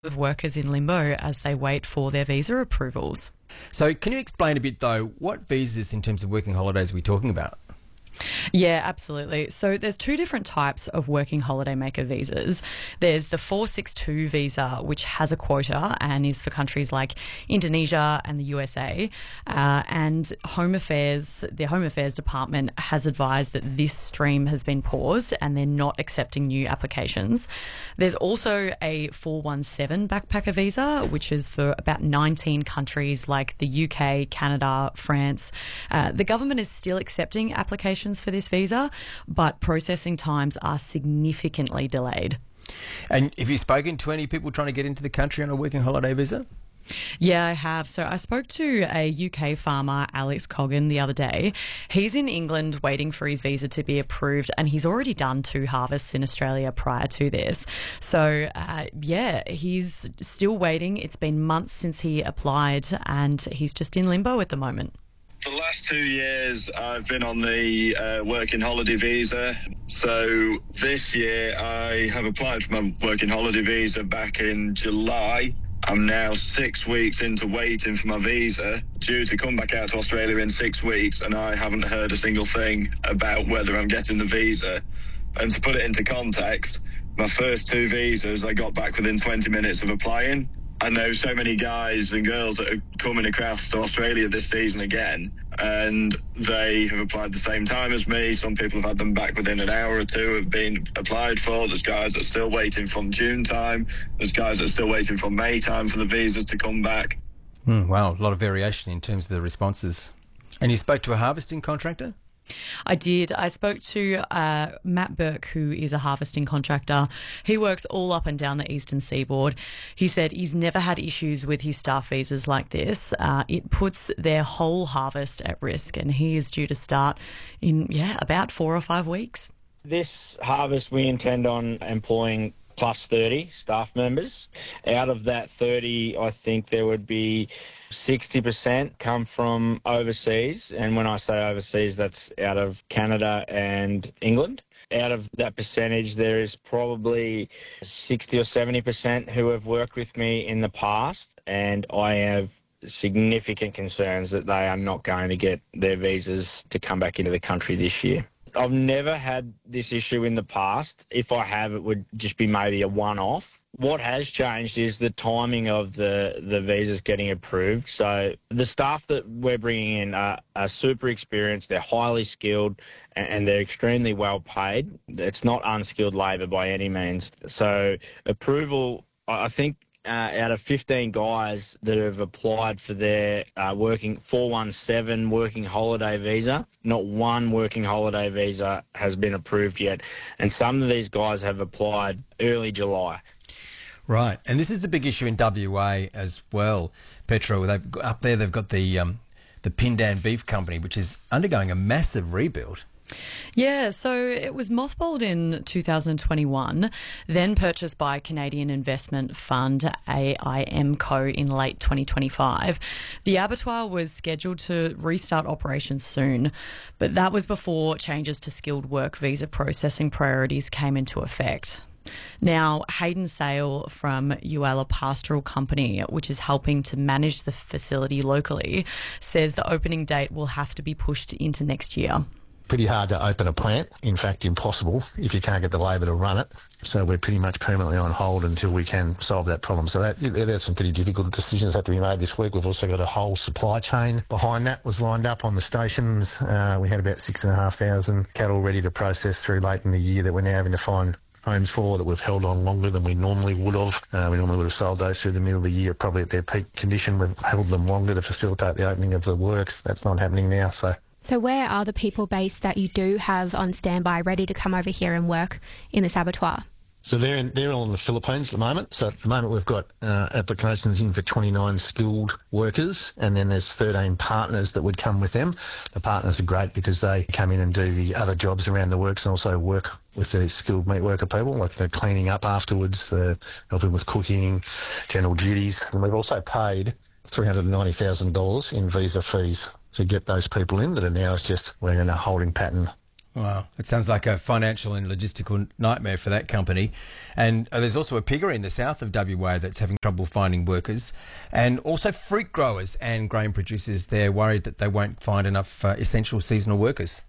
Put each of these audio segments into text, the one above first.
of workers in limbo as they wait for their visa approvals. So can you explain a bit, though, what visas in terms of working holidays are we talking about? Yeah, absolutely. So there's two different types of working holidaymaker visas. There's the 462 visa, which has a quota and is for countries like Indonesia and the USA. And the Home Affairs Department has advised that this stream has been paused and they're not accepting new applications. There's also a 417 backpacker visa, which is for about 19 countries like the UK, Canada, France. The government is still accepting applications for this visa, but processing times are significantly delayed. And have you spoken to any people trying to get into the country on a working holiday visa? Yeah, I have. So I spoke to a UK farmer, Alex Coggan, the other day. He's in England waiting for his visa to be approved, and he's already done 2 harvests in Australia prior to this. So, he's still waiting. It's been months since he applied, and he's just in limbo at the moment. For the last 2 years, I've been on the working holiday visa. So this year, I have applied for my working holiday visa back in July. I'm now 6 weeks into waiting for my visa, due to come back out to Australia in 6 weeks, and I haven't heard a single thing about whether I'm getting the visa. And to put it into context, my first 2 visas I got back within 20 minutes of applying. I know so many guys and girls that are coming across to Australia this season again, and they have applied the same time as me. Some people have had them back within an hour or two of being applied for. There's guys that are still waiting from June time. There's guys that are still waiting from May time for the visas to come back. Wow, a lot of variation in terms of the responses. And you spoke to a harvesting contractor? I did. I spoke to Matt Burke, who is a harvesting contractor. He works all up and down the eastern seaboard. He said he's never had issues with his staff visas like this. It puts their whole harvest at risk, and he is due to start in, about 4 or 5 weeks. This harvest we intend on employing plus 30 staff members. Out of that 30, I think there would be 60% come from overseas. And when I say overseas, that's out of Canada and England. Out of that percentage, there is probably 60 or 70% who have worked with me in the past, and I have significant concerns that they are not going to get their visas to come back into the country this year. I've never had this issue in the past. If I have, it would just be maybe a one-off. What has changed is the timing of the visas getting approved. So the staff that we're bringing in are super experienced, they're highly skilled, and they're extremely well paid. It's not unskilled labour by any means. So approval, I think, out of 15 guys that have applied for their working 417 working holiday visa, not one working holiday visa has been approved yet. And some of these guys have applied early July. Right. And this is the big issue in WA as well, Petro. They've got the Pindan Beef Company, which is undergoing a massive rebuild. Yeah, so it was mothballed in 2021, then purchased by Canadian investment fund AIMCO in late 2025. The abattoir was scheduled to restart operations soon, but that was before changes to skilled work visa processing priorities came into effect. Now, Hayden Sale from Uella Pastoral Company, which is helping to manage the facility locally, says the opening date will have to be pushed into next year. Pretty hard to open a plant, in fact impossible if you can't get the labour to run it. So we're pretty much permanently on hold until we can solve that problem. So there's some pretty difficult decisions that have to be made this week. We've also got a whole supply chain behind that was lined up on the stations. We had about 6,500 cattle ready to process through late in the year that we're now having to find homes for, that we've held on longer than we normally would have. We normally would have sold those through the middle of the year, probably at their peak condition. We've held them longer to facilitate the opening of the works. That's not happening now. So where are the people based that you do have on standby ready to come over here and work in this abattoir? So they're all in the Philippines at the moment. So at the moment we've got applications in for 29 skilled workers, and then there's 13 partners that would come with them. The partners are great because they come in and do the other jobs around the works and also work with the skilled meat worker people, like the cleaning up afterwards, the helping with cooking, general duties. And we've also paid $390,000 in visa fees to get those people in that are now just we're in a holding pattern Wow, it sounds like a financial and logistical nightmare for that company. And there's also a piggery in the south of WA that's having trouble finding workers. And also fruit growers and grain producers, they're worried that they won't find enough essential seasonal workers.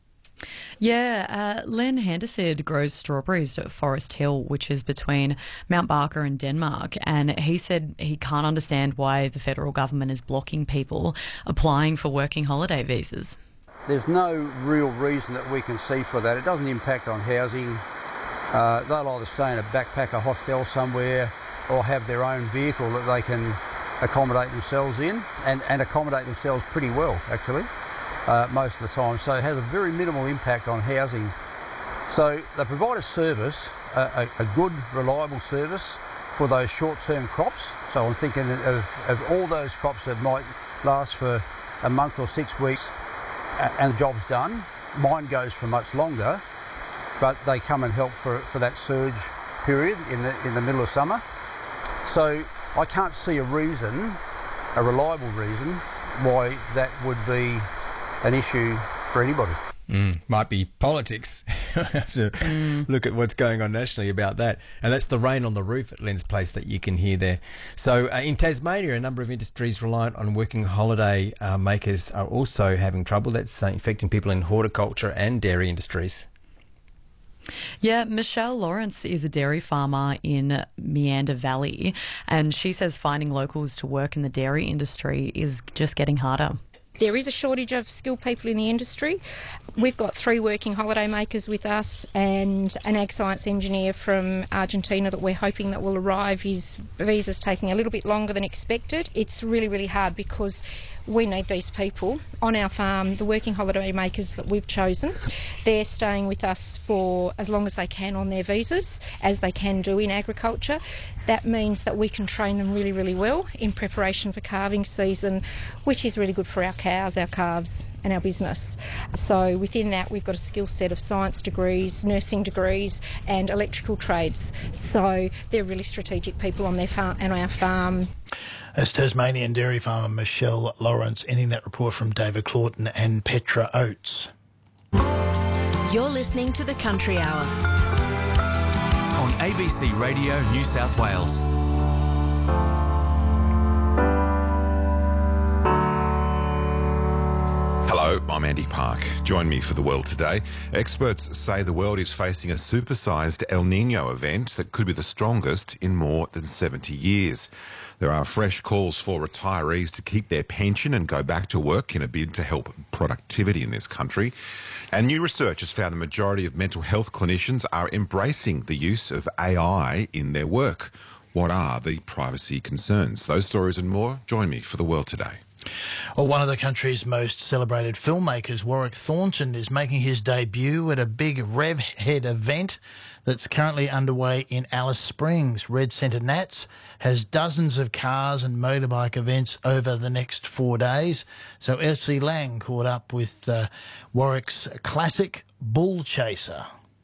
Yeah, Len Henderson grows strawberries at Forest Hill, which is between Mount Barker and Denmark, and he said he can't understand why the federal government is blocking people applying for working holiday visas. There's no real reason that we can see for that. It doesn't impact on housing. They'll either stay in a backpacker hostel somewhere or have their own vehicle that they can accommodate themselves in and accommodate themselves pretty well, actually. Most of the time, so it has a very minimal impact on housing. So they provide a service, a good, reliable service for those short-term crops. So I'm thinking of all those crops that might last for a month or 6 weeks and the job's done. Mine goes for much longer, but they come and help for that surge period in the middle of summer. So I can't see a reason, a reliable reason, why that would be an issue for anybody. Might be politics. I have to look at what's going on nationally about that. And that's the rain on the roof at Len's place that you can hear there. So in Tasmania, a number of industries reliant on working holiday makers are also having trouble. That's affecting people in horticulture and dairy industries. Yeah, Michelle Lawrence is a dairy farmer in Meander Valley, and she says finding locals to work in the dairy industry is just getting harder. There is a shortage of skilled people in the industry. We've got 3 working holiday makers with us and an ag science engineer from Argentina that we're hoping that will arrive. His visa's taking a little bit longer than expected. It's really, really hard because we need these people on our farm. The working holiday makers that we've chosen, they're staying with us for as long as they can on their visas, as they can do in agriculture. That means that we can train them really, really well in preparation for calving season, which is really good for our cows, our calves and our business. So within that, we've got a skill set of science degrees, nursing degrees and electrical trades. So they're really strategic people on their farm and our farm. As Tasmanian dairy farmer Michelle Lawrence, ending that report from David Claughton and Petra Oates. You're listening to The Country Hour on ABC Radio New South Wales. Hello, I'm Andy Park. Join me for The World Today. Experts say the world is facing a supersized El Niño event that could be the strongest in more than 70 years. There are fresh calls for retirees to keep their pension and go back to work in a bid to help productivity in this country. And new research has found the majority of mental health clinicians are embracing the use of AI in their work. What are the privacy concerns? Those stories and more, join me for The World Today. Well, one of the country's most celebrated filmmakers, Warwick Thornton, is making his debut at a big RevHead event that's currently underway in Alice Springs. Red Centre Nats has dozens of cars and motorbike events over the next 4 days. So Elsie Lang caught up with Warwick's classic Bull Chaser.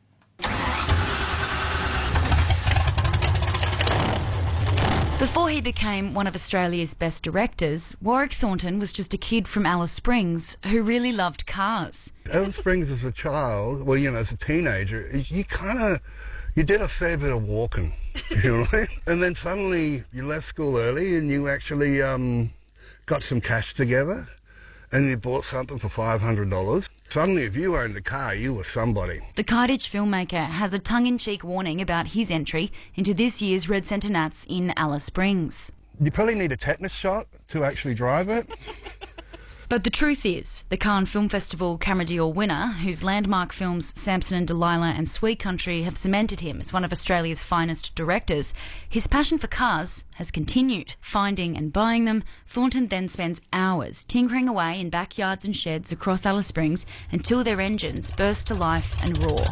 Before he became one of Australia's best directors, Warwick Thornton was just a kid from Alice Springs who really loved cars. Alice Springs as a child, well, as a teenager, you did a fair bit of walking, right? And then suddenly you left school early and you actually got some cash together and you bought something for $500. Suddenly, if you owned a car, you were somebody. The Cartage filmmaker has a tongue-in-cheek warning about his entry into this year's Red Centre Nats in Alice Springs. You probably need a tetanus shot to actually drive it. But the truth is, the Cannes Film Festival Camera d'Or winner, whose landmark films Samson and Delilah and Sweet Country have cemented him as one of Australia's finest directors, his passion for cars has continued. Finding and buying them, Thornton then spends hours tinkering away in backyards and sheds across Alice Springs until their engines burst to life and roar.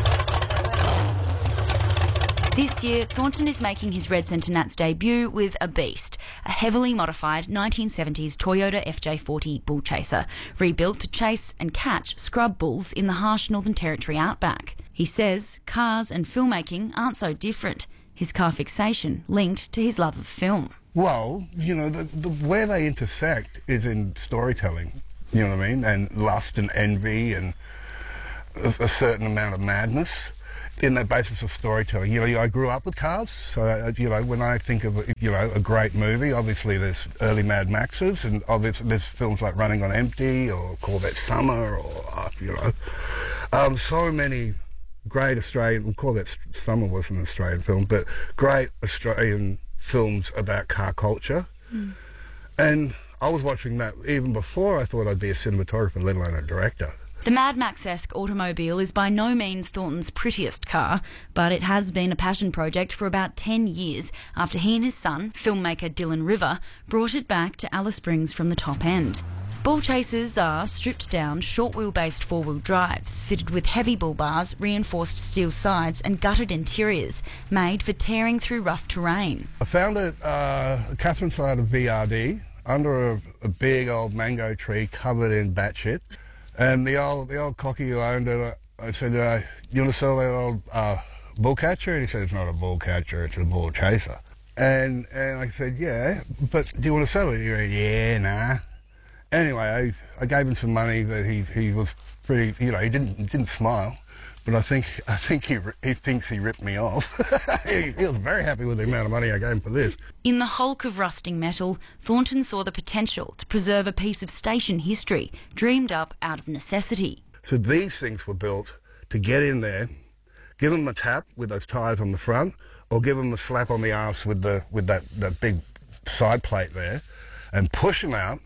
This year, Thornton is making his Red Centre Nats debut with a beast, a heavily modified 1970s Toyota FJ40 Bull Chaser, rebuilt to chase and catch scrub bulls in the harsh Northern Territory outback. He says cars and filmmaking aren't so different, his car fixation linked to his love of film. Well, where they intersect is in storytelling, you know what I mean, and lust and envy and a certain amount of madness in the basis of storytelling. You know, I grew up with cars, so, you know, when I think of, you know, a great movie, obviously there's early Mad Maxes, and obviously there's films like Running on Empty or Corvette Summer, or, you know, so many great Australian, well, Corvette Summer wasn't an Australian film, but great Australian films about car culture. And I was watching that even before I thought I'd be a cinematographer, let alone a director. The Mad Max-esque automobile is by no means Thornton's prettiest car, but it has been a passion project for about 10 years after he and his son, filmmaker Dylan River, brought it back to Alice Springs from the top end. Bull chasers are stripped-down, short-wheel-based four-wheel drives, fitted with heavy bull bars, reinforced steel sides and gutted interiors, made for tearing through rough terrain. I found it Catherine side of VRD, under a big old mango tree covered in batshit. And the old cocky who owned it, I said, you want to sell that old bull catcher? And he said, it's not a bull catcher, it's a bull chaser. And I said, yeah, but do you want to sell it? He went, yeah, nah. Anyway, I gave him some money that he was pretty, you know, he didn't smile, but I think he thinks he ripped me off. He was very happy with the amount of money I gave him for this. In the hulk of rusting metal, Thornton saw the potential to preserve a piece of station history dreamed up out of necessity. So these things were built to get in there, give them a tap with those tyres on the front, or give them a slap on the arse with that big side plate there, and push them out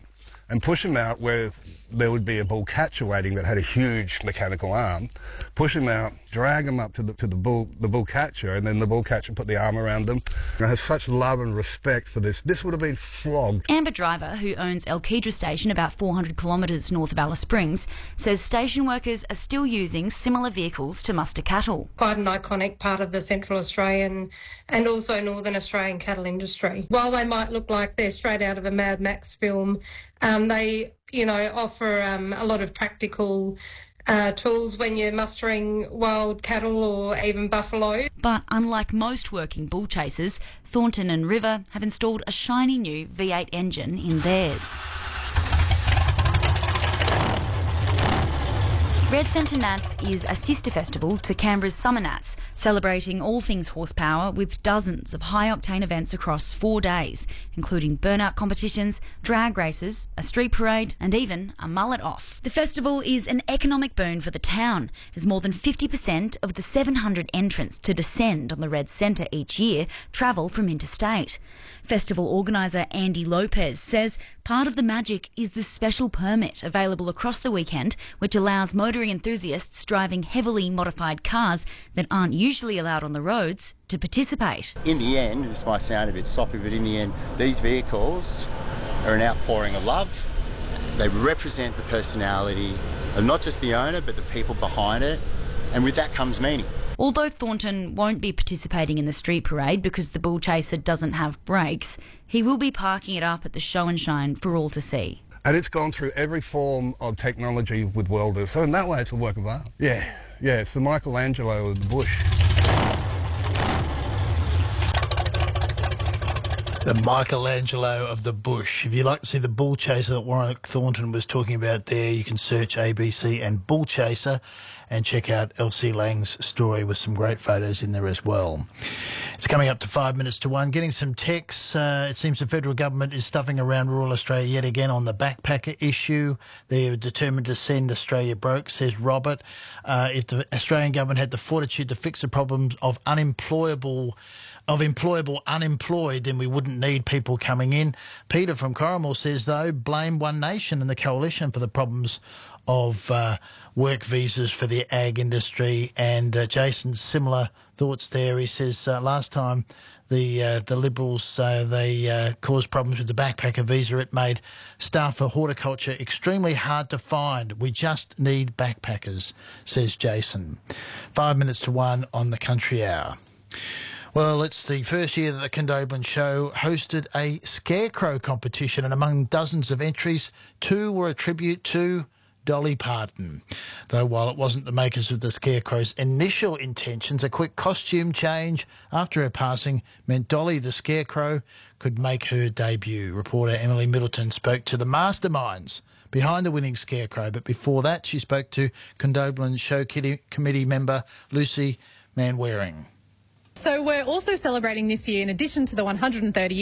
where there would be a bull catcher waiting that had a huge mechanical arm, push them out, drag them up to the bull catcher, and then the bull catcher put the arm around them. I have such love and respect for this. This would have been flogged. Amber Driver, who owns El Kedra Station about 400 kilometres north of Alice Springs, says station workers are still using similar vehicles to muster cattle. Quite an iconic part of the Central Australian and also Northern Australian cattle industry. While they might look like they're straight out of a Mad Max film, they, you know, offer a lot of practical tools when you're mustering wild cattle or even buffalo. But unlike most working bull chasers, Thornton and River have installed a shiny new V8 engine in theirs. Red Centre Nats is a sister festival to Canberra's Summer Nats, celebrating all things horsepower with dozens of high-octane events across 4 days, including burnout competitions, drag races, a street parade and even a mullet off. The festival is an economic boon for the town, as more than 50% of the 700 entrants to descend on the Red Centre each year travel from interstate. Festival organiser Andy Lopez says part of the magic is the special permit available across the weekend, which allows motoring enthusiasts driving heavily modified cars that aren't usually allowed on the roads to participate. In the end, this might sound a bit soppy, but in the end, these vehicles are an outpouring of love. They represent the personality of not just the owner, but the people behind it, and with that comes meaning. Although Thornton won't be participating in the street parade because the bull chaser doesn't have brakes, he will be parking it up at the show and shine for all to see. And it's gone through every form of technology with welders, so in that way it's a work of art. Yeah, it's the Michelangelo of the bush. The Michelangelo of the bush. If you'd like to see the bull chaser that Warwick Thornton was talking about there, you can search ABC and bull chaser and check out Elsie Lang's story with some great photos in there as well. It's coming up to 5 minutes to 1. Getting some texts. It seems the federal government is stuffing around rural Australia yet again on the backpacker issue. They're determined to send Australia broke, says Robert. If the Australian government had the fortitude to fix the problems of employable unemployed, then we wouldn't need people coming in. Peter from Corrimal says, though, blame One Nation and the Coalition for the problems of work visas for the ag industry. And Jason's similar thoughts there. He says last time the Liberals they caused problems with the backpacker visa. It made staff for horticulture extremely hard to find. We just need backpackers, says Jason. 5 minutes to 1 on the Country Hour. Well, it's the first year that the Condobolin Show hosted a scarecrow competition, and among dozens of entries, 2 were a tribute to Dolly Parton. Though while it wasn't the makers of the scarecrow's initial intentions, a quick costume change after her passing meant Dolly the Scarecrow could make her debut. Reporter Emily Middleton spoke to the masterminds behind the winning Scarecrow. But before that, she spoke to Condobolin Show Committee member Lucy Manwaring. So we're also celebrating this year, in addition to the 130